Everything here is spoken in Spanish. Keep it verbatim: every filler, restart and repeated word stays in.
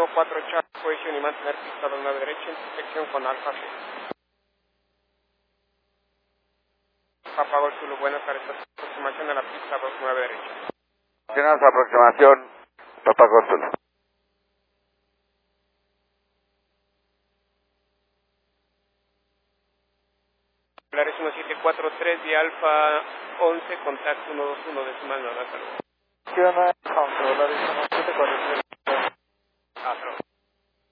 cuatro Charlie, posición y mantener pista dos nueve derecha, intersección con Alfa seis. Papa Golf Zulu, buenas tardes, aproximación a la pista dos nueve derecha. Tenemos aproximación, Papa Golf Zulu. Polares uno siete cuatro tres y Alfa once, contacto uno dos uno, decimal nada, saludos. Q nueve, controlador uno siete cuatro tres. Hasta luego.